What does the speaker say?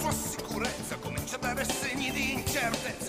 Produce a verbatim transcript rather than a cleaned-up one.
tua sicurezza comincia a dare segni di incertezza.